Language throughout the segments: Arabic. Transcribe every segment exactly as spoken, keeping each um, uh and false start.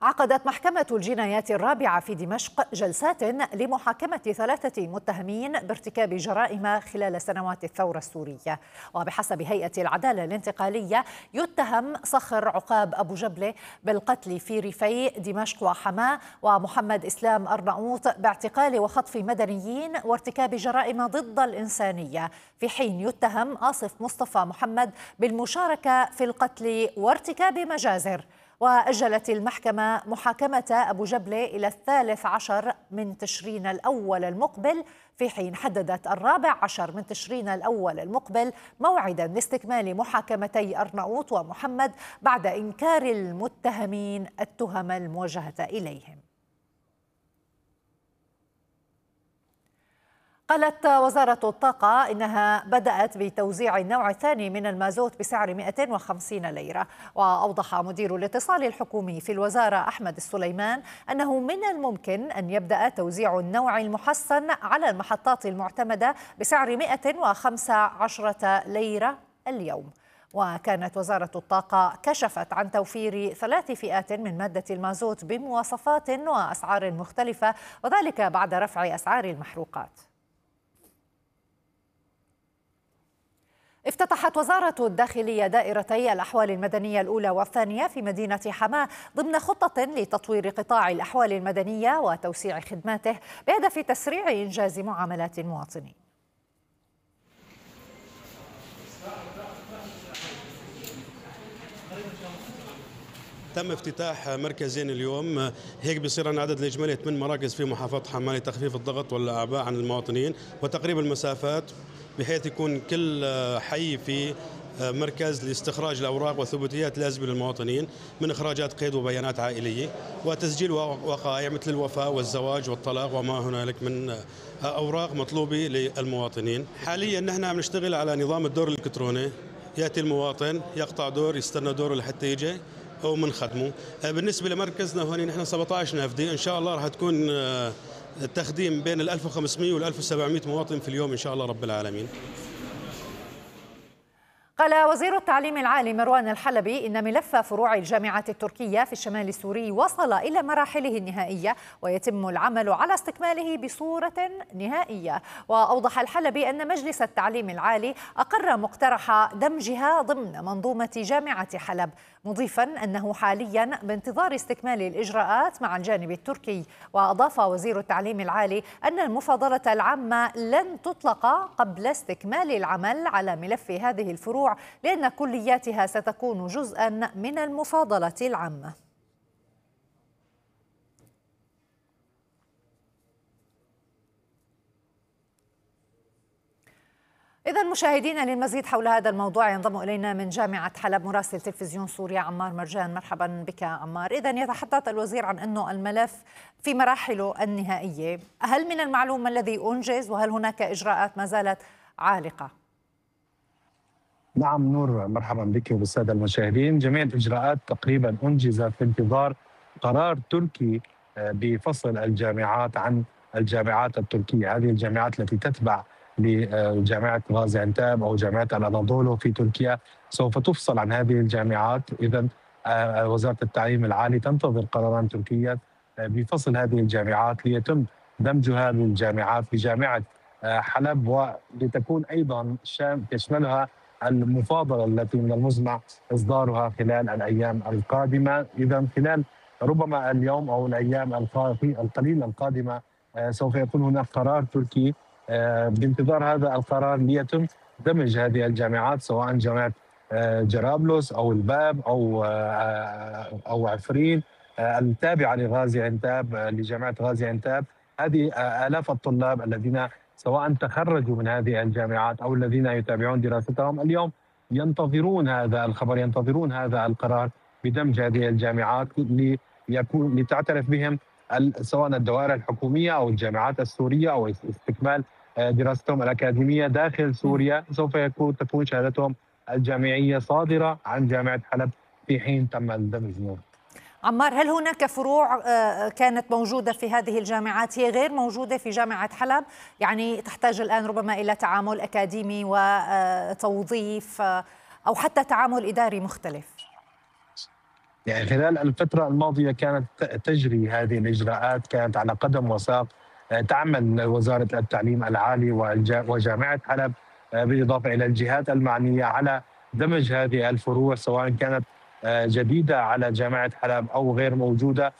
عقدت محكمة الجنايات الرابعة في دمشق جلسات لمحاكمة ثلاثة متهمين بارتكاب جرائم خلال سنوات الثورة السورية. وبحسب هيئة العدالة الانتقالية يتهم صخر عقاب أبو جبلة بالقتل في ريفي دمشق وحماة، ومحمد إسلام أرناؤوط باعتقال وخطف مدنيين وارتكاب جرائم ضد الإنسانية، في حين يتهم آصف مصطفى محمد بالمشاركة في القتل وارتكاب مجازر. وأجلت المحكمة محاكمة أبو جبلة إلى الثالث عشر من تشرين الأول المقبل، في حين حددت الرابع عشر من تشرين الأول المقبل موعدا لاستكمال محاكمتي أرناؤوط ومحمد بعد إنكار المتهمين التهم الموجهة إليهم. قالت وزارة الطاقة إنها بدأت بتوزيع النوع الثاني من المازوت بسعر مئتين وخمسين ليرة. وأوضح مدير الاتصال الحكومي في الوزارة أحمد السليمان أنه من الممكن أن يبدأ توزيع النوع المحسن على المحطات المعتمدة بسعر مئة وخمسة عشر ليرة اليوم. وكانت وزارة الطاقة كشفت عن توفير ثلاث فئات من مادة المازوت بمواصفات وأسعار مختلفة، وذلك بعد رفع أسعار المحروقات. افتتحت وزارة الداخلية دائرتي الأحوال المدنية الأولى والثانية في مدينة حماة ضمن خطة لتطوير قطاع الأحوال المدنية وتوسيع خدماته بهدف تسريع إنجاز معاملات المواطنين. تم افتتاح مركزين اليوم، هيك بيصير عندنا عدد الإجمالي ثمان مراكز في محافظة حماة لتخفيف الضغط والأعباء عن المواطنين وتقريب المسافات، بحيث يكون كل حي في مركز لاستخراج الأوراق والثبوتيات اللازمة للمواطنين من إخراجات قيد وبيانات عائلية وتسجيل وقائع مثل الوفاة والزواج والطلاق وما هنالك من أوراق مطلوبة للمواطنين. حاليا نحن عم نشتغل على نظام الدور الإلكتروني، يأتي المواطن يقطع دور يستنى دوره لحتى يجي أو من خدمه. بالنسبة لمركزنا هون نحن سبعة عشر نافذة، إن شاء الله راح تكون التخديم بين ال ألف وخمسمئة وال ألف وسبعمئة مواطن في اليوم إن شاء الله رب العالمين. قال وزير التعليم العالي مروان الحلبي إن ملف فروع الجامعات التركية في الشمال السوري وصل إلى مراحله النهائية ويتم العمل على استكماله بصورة نهائية. وأوضح الحلبي أن مجلس التعليم العالي أقر مقترح دمجها ضمن منظومة جامعة حلب، مضيفا أنه حاليا بانتظار استكمال الإجراءات مع الجانب التركي. وأضاف وزير التعليم العالي أن المفاضلة العامة لن تطلق قبل استكمال العمل على ملف هذه الفروع، لأن كلياتها ستكون جزءا من المفاضلة العامة. إذا مشاهدينا، للمزيد حول هذا الموضوع ينضم إلينا من جامعة حلب مراسل تلفزيون سوريا عمار مرجان. مرحبا بك عمار. إذا يتحدث الوزير عن أنه الملف في مراحله النهائية، هل من المعلوم ما الذي أنجز وهل هناك إجراءات ما زالت عالقة؟ نعم نور، مرحبا بك وبالسادة المشاهدين. جميع الإجراءات تقريبا أنجزت في انتظار قرار تركي بفصل الجامعات عن الجامعات التركية. هذه الجامعات التي تتبع لجامعة غازي عنتاب أو جامعة الأناضولو في تركيا سوف تفصل عن هذه الجامعات. إذن وزارة التعليم العالي تنتظر قرارا تركيا بفصل هذه الجامعات ليتم دمجها للجامعات بجامعة حلب، ولتكون أيضا تشملها المفاضلة التي من المزمع إصدارها خلال الأيام القادمة. إذا خلال ربما اليوم أو الأيام القليلة القادمة سوف يكون هناك قرار تركي بانتظار هذا القرار ليتم دمج هذه الجامعات، سواء جامعة جرابلس أو الباب أو أو عفرين التابعة لغازي عنتاب لجامعة غازي عنتاب. هذه آلاف الطلاب الذين سواء تخرجوا من هذه الجامعات أو الذين يتابعون دراستهم اليوم ينتظرون هذا الخبر، ينتظرون هذا القرار بدمج هذه الجامعات ليكون لتعترف بهم سواء الدوائر الحكومية أو الجامعات السورية أو استكمال دراستهم الأكاديمية داخل سوريا. سوف يكون تكون شهادتهم الجامعية صادرة عن جامعة حلب في حين تم الدمج. عمار، هل هناك فروع كانت موجودة في هذه الجامعات هي غير موجودة في جامعة حلب، يعني تحتاج الآن ربما إلى تعامل أكاديمي وتوظيف أو حتى تعامل إداري مختلف؟ يعني خلال الفترة الماضية كانت تجري هذه الإجراءات، كانت على قدم وساق. تعمل وزارة التعليم العالي وجامعة حلب بالإضافة إلى الجهات المعنية على دمج هذه الفروع، سواء كانت جديدة على جامعة حلب أو غير موجودة،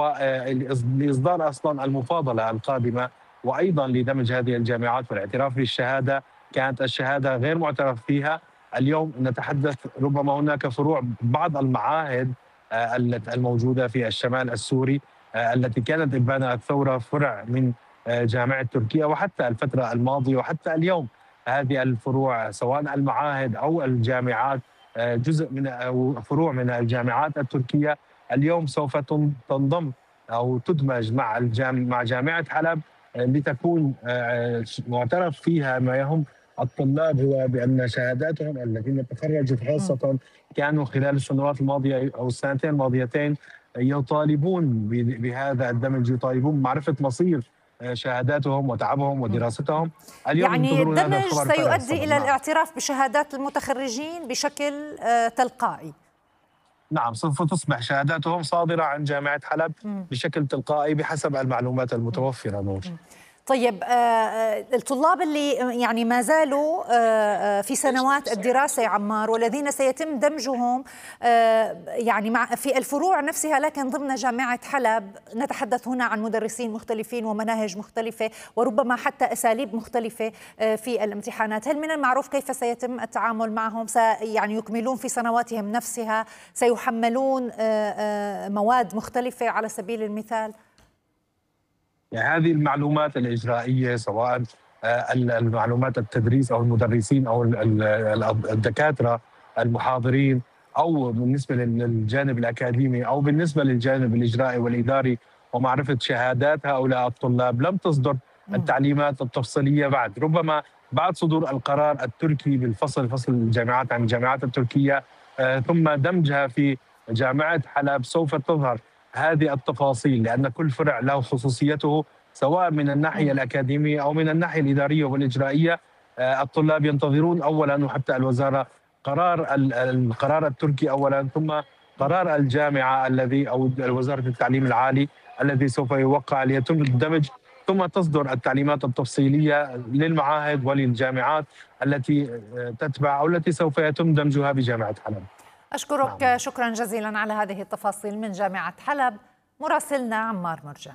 ولإصدار أصلا المفاضلة القادمة، وأيضا لدمج هذه الجامعات والاعتراف بالشهادة. كانت الشهادة غير معترف فيها. اليوم نتحدث ربما هناك فروع بعض المعاهد الموجودة في الشمال السوري التي كانت إبان الثورة فرع من جامعة تركيا، وحتى الفترة الماضية وحتى اليوم هذه الفروع سواء المعاهد أو الجامعات جزء من أو فروع من الجامعات التركية اليوم سوف تنضم أو تدمج مع مع جامعة حلب لتكون معترف فيها ما يهم الطلاب، هو بأن شهاداتهم الذين تخرجوا خاصة كانوا خلال السنوات الماضية أو السنتين الماضيتين يطالبون بهذا الدمج، يطالبون بمعرفة مصير شهاداتهم وتعبهم ودراستهم. اليوم يعني الدمج سيؤدي إلى الاعتراف بشهادات المتخرجين بشكل تلقائي. نعم، سوف تصبح شهاداتهم صادرة عن جامعة حلب م. بشكل تلقائي بحسب المعلومات المتوفرة. نور. طيب الطلاب اللي يعني ما زالوا في سنوات الدراسة يا عمار والذين سيتم دمجهم يعني مع في الفروع نفسها لكن ضمن جامعة حلب، نتحدث هنا عن مدرسين مختلفين ومناهج مختلفة وربما حتى أساليب مختلفة في الامتحانات. هل من المعروف كيف سيتم التعامل معهم؟ يعني يكملون في سنواتهم نفسها؟ سيحملون مواد مختلفة على سبيل المثال؟ يعني هذه المعلومات الإجرائية سواء المعلومات التدريس أو المدرسين أو الدكاترة المحاضرين أو بالنسبة للجانب الأكاديمي أو بالنسبة للجانب الإجرائي والإداري ومعرفة شهادات هؤلاء الطلاب، لم تصدر التعليمات التفصيلية بعد. ربما بعد صدور القرار التركي بالفصل فصل الجامعات عن الجامعات التركية ثم دمجها في جامعة حلب سوف تظهر هذه التفاصيل، لأن كل فرع له خصوصيته سواء من الناحية الأكاديمية أو من الناحية الإدارية والإجرائية. الطلاب ينتظرون أولا وحتى الوزارة قرار القرار التركي أولا، ثم قرار الجامعة الذي أو وزارة التعليم العالي الذي سوف يوقع ليتم الدمج، ثم تصدر التعليمات التفصيلية للمعاهد وللجامعات التي تتبع أو التي سوف يتم دمجها بجامعة حلب. أشكرك نعم. شكرا جزيلا على هذه التفاصيل من جامعة حلب مراسلنا عمار مرجان.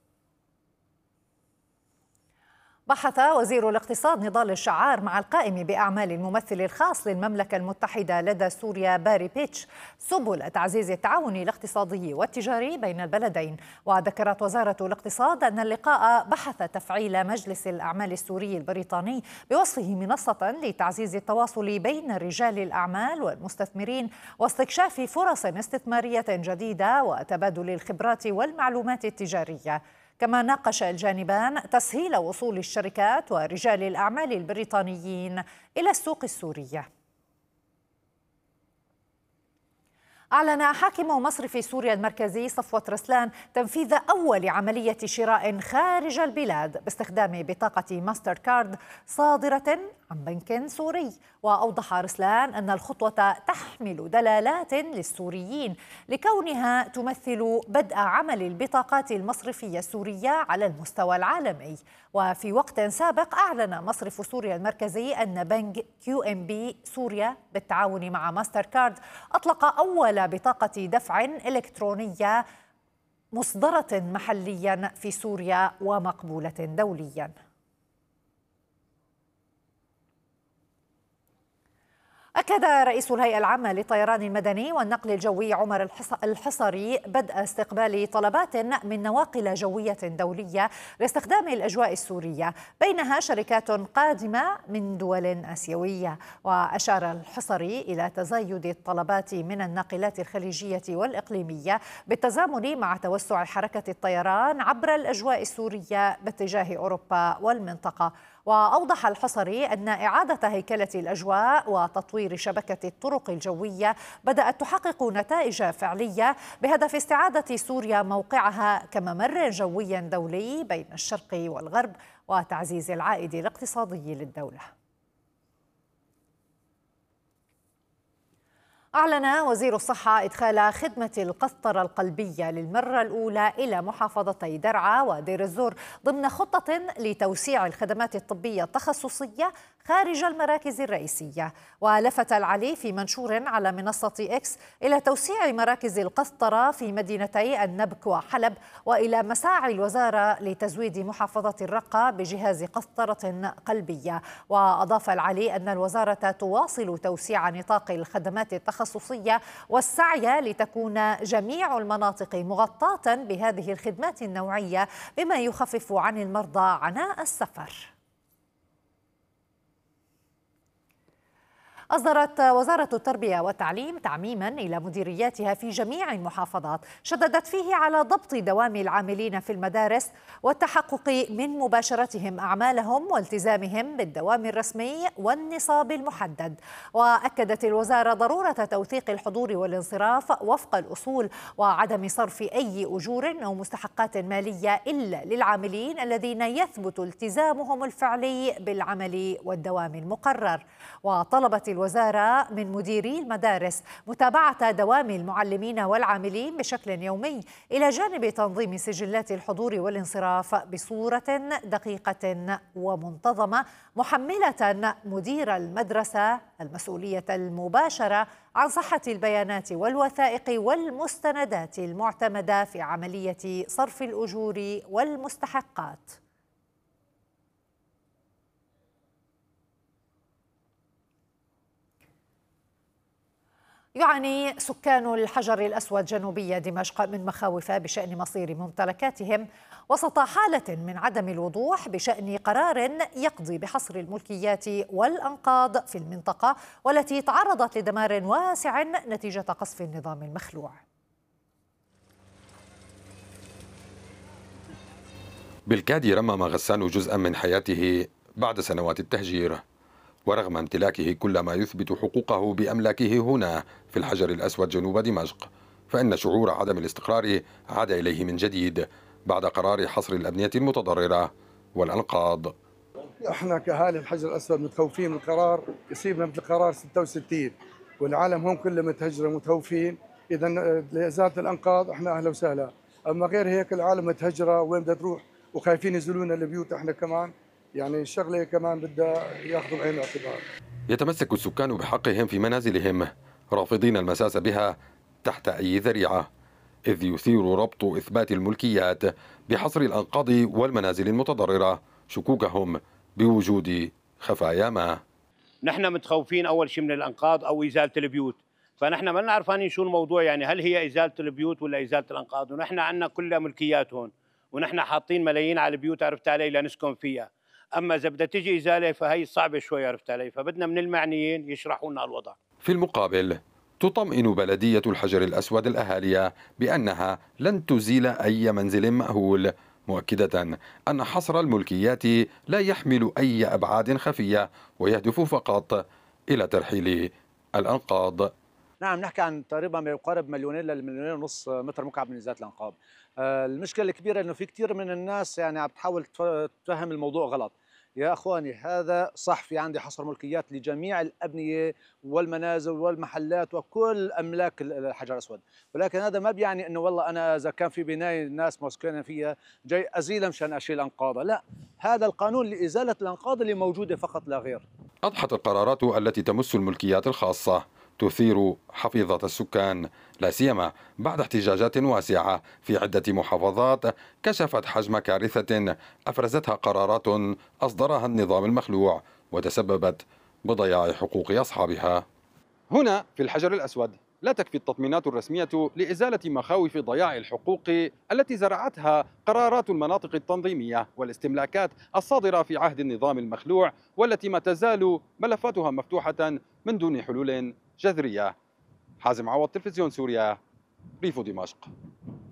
بحث وزير الاقتصاد نضال الشعار مع القائم بأعمال الممثل الخاص للمملكة المتحدة لدى سوريا باري بيتش سبل تعزيز التعاون الاقتصادي والتجاري بين البلدين. وذكرت وزارة الاقتصاد أن اللقاء بحث تفعيل مجلس الأعمال السوري البريطاني بوصفه منصة لتعزيز التواصل بين رجال الأعمال والمستثمرين واستكشاف فرص استثمارية جديدة وتبادل الخبرات والمعلومات التجارية. كما ناقش الجانبان تسهيل وصول الشركات ورجال الأعمال البريطانيين إلى السوق السورية. أعلن حاكم مصرف سوريا المركزي صفوة رسلان تنفيذ أول عملية شراء خارج البلاد باستخدام بطاقة ماستر كارد صادرة عن بنك سوري. وأوضح رسلان أن الخطوة تحمل دلالات للسوريين لكونها تمثل بدء عمل البطاقات المصرفية السورية على المستوى العالمي. وفي وقت سابق أعلن مصرف سوريا المركزي أن بنك كيو إم بي سوريا بالتعاون مع ماستر كارد أطلق أول بطاقة دفع إلكترونية مصدرة محليا في سوريا ومقبولة دوليا. أكد رئيس الهيئة العامة للطيران المدني والنقل الجوي عمر الحصري بدء استقبال طلبات من نواقل جوية دولية لاستخدام الأجواء السورية، بينها شركات قادمة من دول آسيوية. وأشار الحصري إلى تزايد الطلبات من الناقلات الخليجية والإقليمية بالتزامن مع توسع حركة الطيران عبر الأجواء السورية باتجاه أوروبا والمنطقة. وأوضح الحصري أن إعادة هيكلة الأجواء وتطوير شبكة الطرق الجوية بدأت تحقق نتائج فعلية بهدف استعادة سوريا موقعها كممر جوي دولي بين الشرق والغرب وتعزيز العائد الاقتصادي للدولة. أعلن وزير الصحة إدخال خدمة القسطرة القلبية للمرة الأولى إلى محافظتي درعا ودير الزور ضمن خطة لتوسيع الخدمات الطبية التخصصية خارج المراكز الرئيسية. ولفت العلي في منشور على منصة إكس إلى توسيع مراكز القسطرة في مدينتي النبك وحلب، وإلى مساعي الوزارة لتزويد محافظة الرقة بجهاز قسطرة قلبية. وأضاف العلي أن الوزارة تواصل توسيع نطاق الخدمات التخصصية والسعي لتكون جميع المناطق مغطاة بهذه الخدمات النوعية، بما يخفف عن المرضى عناء السفر. أصدرت وزارة التربية والتعليم تعميما إلى مديرياتها في جميع المحافظات شددت فيه على ضبط دوام العاملين في المدارس والتحقق من مباشرتهم أعمالهم والتزامهم بالدوام الرسمي والنصاب المحدد. وأكدت الوزارة ضرورة توثيق الحضور والانصراف وفق الأصول وعدم صرف أي أجور أو مستحقات مالية إلا للعاملين الذين يثبت التزامهم الفعلي بالعمل والدوام المقرر. وطلبت الوزارة من مديري المدارس متابعة دوام المعلمين والعاملين بشكل يومي، إلى جانب تنظيم سجلات الحضور والانصراف بصورة دقيقة ومنتظمة، محملة مدير المدرسة المسؤولية المباشرة عن صحة البيانات والوثائق والمستندات المعتمدة في عملية صرف الأجور والمستحقات. يعاني سكان الحجر الأسود جنوبي دمشق من مخاوف بشأن مصير ممتلكاتهم وسط حالة من عدم الوضوح بشأن قرار يقضي بحصر الملكيات والأنقاض في المنطقة، والتي تعرضت لدمار واسع نتيجة قصف النظام المخلوع. بالكاد رمم غسان جزءا من حياته بعد سنوات التهجير، ورغم امتلاكه كل ما يثبت حقوقه بأملاكه هنا في الحجر الأسود جنوب دمشق، فإن شعور عدم الاستقرار عاد إليه من جديد بعد قرار حصر الأبنية المتضررة والأنقاض. احنا كأهالي الحجر الأسود متخوفين من القرار، يصيبنا مثل قرار ستة وستين، والعالم هم كلهم متهجرة متخوفين. إذا لإزالة الأنقاض احنا أهلا وسهلا، أما غير هيك العالم متهجرة وين بدها تروح وخايفين ينزلونا البيوت. احنا كمان يعني الشغله كمان بدها ياخذوا بعين الاعتبار. يتمسك السكان بحقهم في منازلهم رافضين المساس بها تحت أي ذريعة، إذ يثير ربط إثبات الملكيات بحصر الأنقاض والمنازل المتضررة شكوكهم بوجود خفايا ما. نحن متخوفين أول شيء من الأنقاض أو إزالة البيوت، فنحن ما نعرفانين شو الموضوع، يعني هل هي إزالة البيوت ولا إزالة الأنقاض، ونحن عندنا كلها ملكيات هون، ونحن حاطين ملايين على البيوت عرفت علي لنسكن فيها. اما اذا بدها تجي ازاله فهي صعبه شوي عرفت علي، فبدنا من المعنيين يشرحوا لنا الوضع. في المقابل تطمئن بلديه الحجر الاسود الاهالي بانها لن تزيل اي منزل مأهول، مؤكده ان حصر الملكيات لا يحمل اي ابعاد خفيه ويهدف فقط الى ترحيل الانقاض. نعم، نحكي عن تقريبا ما يقارب مليونين للمليونين ونص متر مكعب من ازاله الانقاض. المشكله الكبيره انه في كثير من الناس يعني عم تحاول تفهم الموضوع غلط. يا اخواني هذا صح، في عندي حصر ملكيات لجميع الابنيه والمنازل والمحلات وكل املاك الحجر الاسود، ولكن هذا ما بيعني انه والله انا اذا كان في بنايه الناس مسكنين فيها جاي ازيلها مشان اشيل انقاضها، لا، هذا القانون لازاله الانقاض اللي موجوده فقط لا غير. اضحت القرارات التي تمس الملكيات الخاصه تثير حفيظة السكان، لا سيما بعد احتجاجات واسعة في عدة محافظات كشفت حجم كارثة أفرزتها قرارات أصدرها النظام المخلوع وتسببت بضياع حقوق أصحابها. هنا في الحجر الأسود لا تكفي التطمينات الرسمية لإزالة مخاوف ضياع الحقوق التي زرعتها قرارات المناطق التنظيمية والاستملاكات الصادرة في عهد النظام المخلوع، والتي ما تزال ملفاتها مفتوحة من دون حلول جذرية. حازم عوض، تلفزيون سوريا، ريف دمشق.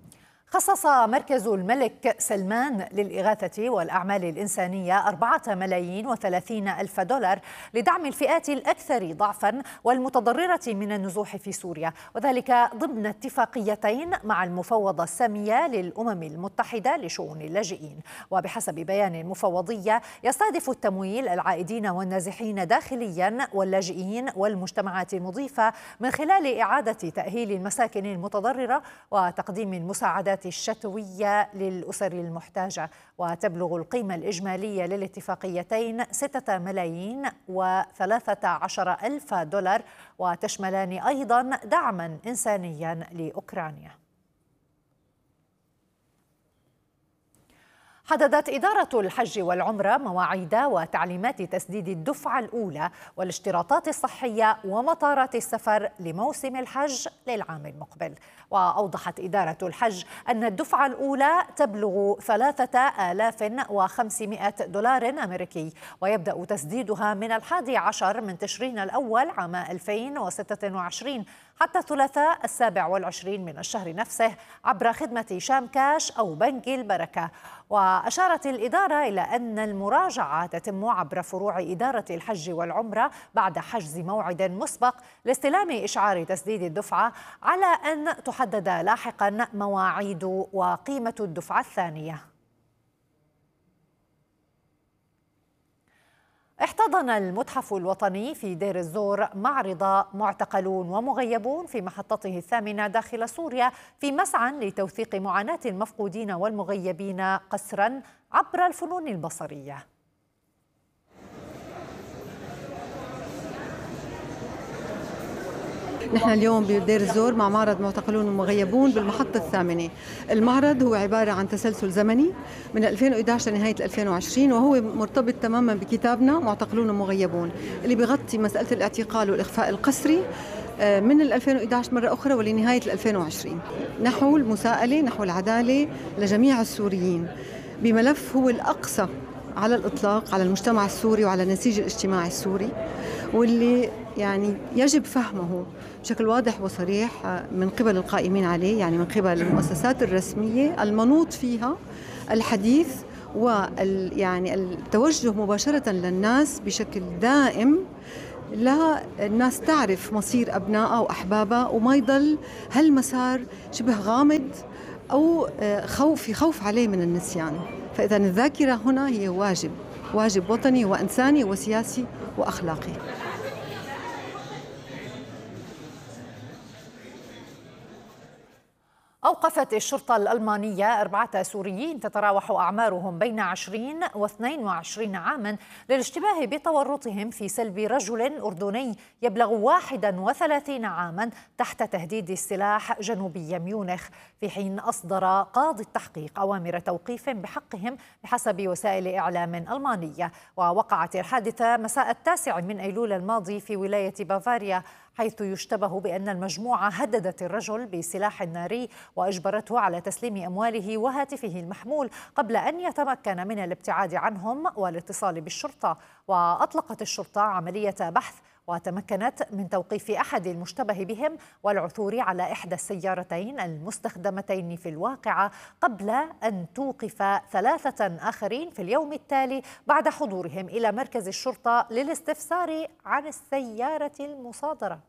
خصص مركز الملك سلمان للإغاثة والأعمال الإنسانية أربعة ملايين وثلاثين ألف دولار لدعم الفئات الأكثر ضعفا والمتضررة من النزوح في سوريا، وذلك ضمن اتفاقيتين مع المفوضة السامية للأمم المتحدة لشؤون اللاجئين. وبحسب بيان المفوضية يستهدف التمويل العائدين والنازحين داخليا واللاجئين والمجتمعات المضيفة من خلال إعادة تأهيل المساكن المتضررة وتقديم المساعدات الشتوية للأسر المحتاجة. وتبلغ القيمة الإجمالية للاتفاقيتين ستة ملايين وثلاثة عشر ألف دولار، وتشملان أيضا دعما إنسانيا لأوكرانيا. حددت إدارة الحج والعمرة مواعيد وتعليمات تسديد الدفعة الأولى والاشتراطات الصحية ومطارات السفر لموسم الحج للعام المقبل. وأوضحت إدارة الحج أن الدفعة الأولى تبلغ ثلاثة آلاف وخمسمائة دولار أمريكي، ويبدأ تسديدها من الحادي عشر من تشرين الأول عام ألفين وستة وعشرين حتى الثلاثاء السابع والعشرين من الشهر نفسه عبر خدمة شام كاش أو بنك البركة. وأشارت الإدارة إلى أن المراجعة تتم عبر فروع إدارة الحج والعمرة بعد حجز موعد مسبق لاستلام إشعار تسديد الدفعة، على أن تحدد لاحقا مواعيد وقيمة الدفعة الثانية. احتضن المتحف الوطني في دير الزور معرض معتقلون ومغيبون في محطته الثامنة داخل سوريا في مسعى لتوثيق معاناة المفقودين والمغيبين قسرا عبر الفنون البصرية. نحن اليوم بدير الزور مع معرض معتقلون ومغيبون بالمحطة الثامنة. المعرض هو عبارة عن تسلسل زمني من ألفين وإحدى عشر لنهاية ألفين وعشرين، وهو مرتبط تماما بكتابنا معتقلون ومغيبون اللي بيغطي مسألة الاعتقال والإخفاء القسري من ألفين وإحدى عشر مرة أخرى ولنهاية ألفين وعشرين، نحو المساءلة، نحو العدالة لجميع السوريين بملف هو الأقصى على الإطلاق على المجتمع السوري وعلى النسيج الاجتماعي السوري، واللي يعني يجب فهمه بشكل واضح وصريح من قبل القائمين عليه، يعني من قبل المؤسسات الرسمية المنوط فيها الحديث وال يعني التوجه مباشرة للناس بشكل دائم، لا الناس تعرف مصير أبنائها وأحبابها وما يضل هالمسار شبه غامض أو خوف في خوف عليه من النسيان. فإذا الذاكرة هنا هي واجب واجب وطني وإنساني وسياسي وأخلاقي. أوقفت الشرطة الألمانية أربعة سوريين تتراوح أعمارهم بين عشرين واثنين وعشرين عاما للاشتباه بتورطهم في سلب رجل أردني يبلغ واحد وثلاثين عاما تحت تهديد السلاح جنوبي ميونخ، في حين أصدر قاضي التحقيق أوامر توقيف بحقهم بحسب وسائل إعلام ألمانية. ووقعت الحادثة مساء التاسع من أيلول الماضي في ولاية بافاريا، حيث يشتبه بأن المجموعة هددت الرجل بسلاح ناري وأجبرته على تسليم أمواله وهاتفه المحمول قبل أن يتمكن من الابتعاد عنهم والاتصال بالشرطة. وأطلقت الشرطة عملية بحث وتمكنت من توقيف أحد المشتبه بهم والعثور على إحدى السيارتين المستخدمتين في الواقعة، قبل أن توقف ثلاثة آخرين في اليوم التالي بعد حضورهم إلى مركز الشرطة للاستفسار عن السيارة المصادرة.